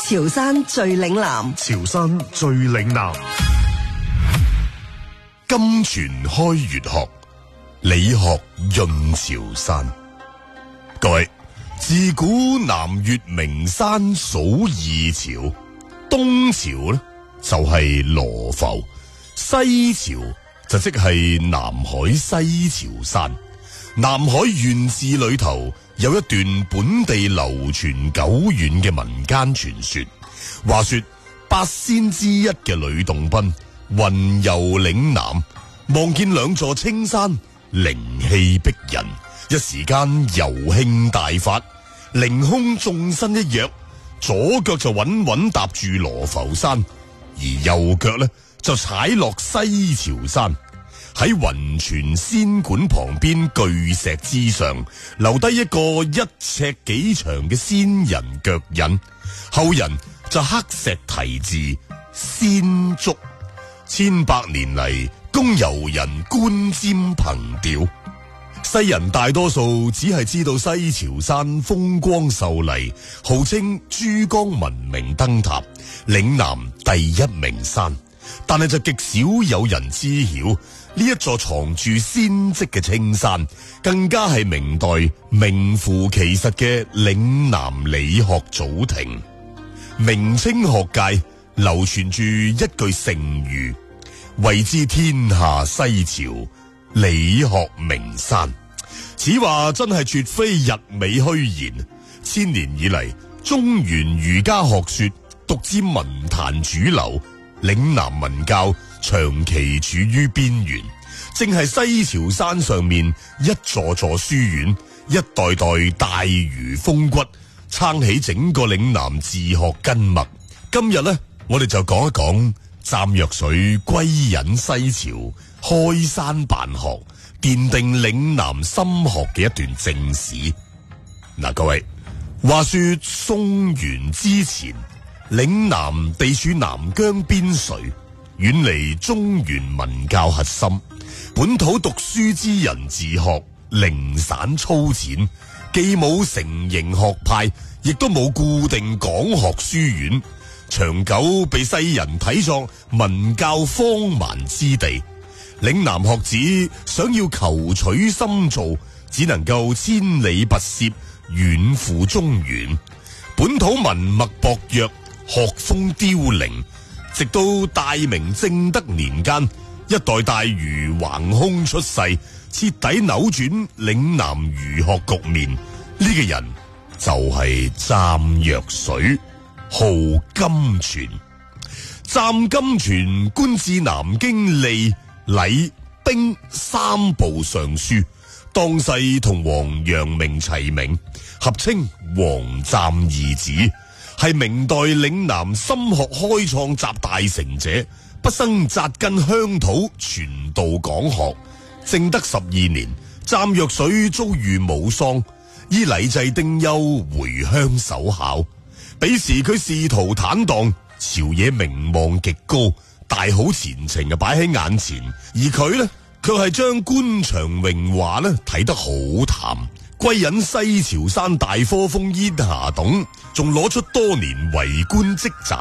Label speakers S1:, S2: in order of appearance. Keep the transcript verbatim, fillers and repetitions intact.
S1: 潮汕最嶺南，
S2: 潮汕最嶺南。金泉開粵學，理學潤潮汕。各位，自古南粵名山數二朝，東朝呢就係羅浮，西朝就即係南海西潮汕。南海縣志裏頭有一段本地流傳久遠嘅民間傳說，話說八仙之一嘅呂洞賓雲遊嶺南，望見兩座青山靈氣逼人，一時間遊興大發，凌空縱身一躍，左腳就穩穩踏住羅浮山，而右腳呢就踩落西潮汕。喺雲泉仙館旁邊巨石之上，留低一個一尺幾長嘅仙人腳印，後人就刻石題字仙足。千百年嚟，供遊人觀瞻憑弔。世人大多數只係知道西潮汕風光秀麗，號稱珠江文明燈塔，嶺南第一名山，但係就極少有人知曉呢一座藏住仙跡嘅青山，更加係明代名副其實嘅嶺南理學祖庭。明清學界流傳住一句成語，謂之天下西潮，理學名山。此話真係絕非日美虛言。千年以嚟，中原儒家學說獨佔文壇主流，嶺南文教長期處於邊緣，正係西潮汕上面一座座書院，一代代大儒風骨，撐起整個嶺南自學根脈。今日呢，我哋就講一講湛若水歸隱西潮，開山辦學，奠定嶺南心學嘅一段正史。嗱，各位，話說宋元之前，嶺南地處南疆邊陲，遠離中原文教核心，本土讀書之人自學零散粗淺，既冇成形學派，亦都冇固定講學書院，長久被世人睇作文教荒蠻之地。嶺南學子想要求取深造，只能夠千里跋涉，遠赴中原。本土文脈薄弱，學風凋零，直到大明正德年間，一代大儒橫空出世，徹底扭轉嶺南儒學局面。呢、這個人就係湛若水，號金泉。湛金泉官至南京吏、禮、兵三部尚書，當世同王陽明齊名，合稱王湛二子，係明代嶺南心學開創集大成者，畢生扎根鄉土，傳道講學。正德十二年，湛若水遭遇武喪，依禮制丁憂回鄉守考。彼時佢仕途坦蕩，朝野名望極高，大好前程啊擺喺眼前，而佢呢，卻係將官場榮華呢睇得好淡。歸隱西潮汕大科風煙霞洞，仲攞出多年為官積攢